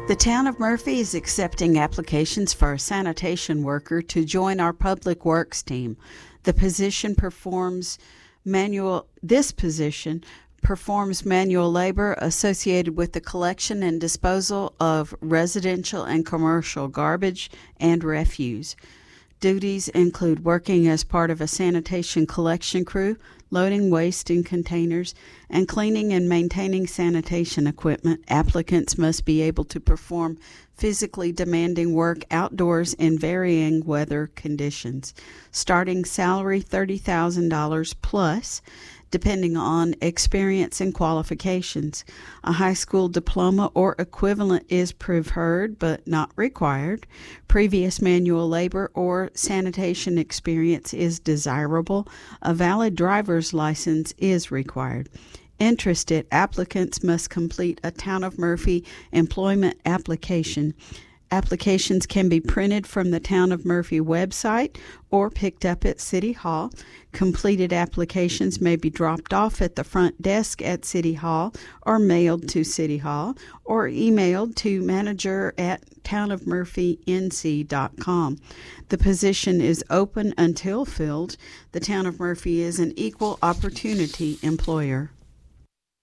The Town of Murphy is accepting applications for a sanitation worker to join our Public Works team. This position performs manual labor associated with the collection and disposal of residential and commercial garbage and refuse. Duties include working as part of a sanitation collection crew, loading waste in containers, and cleaning and maintaining sanitation equipment. Applicants must be able to perform physically demanding work outdoors in varying weather conditions. Starting salary $30,000 plus, depending on experience and qualifications. A high school diploma or equivalent is preferred but not required. Previous manual labor or sanitation experience is desirable. A valid driver's license is required. Interested applicants must complete a Town of Murphy employment application. Applications can be printed from the Town of Murphy website or picked up at City Hall. Completed applications may be dropped off at the front desk at City Hall or mailed to City Hall or emailed to manager@townofmurphync.com. The position is open until filled. The Town of Murphy is an equal opportunity employer.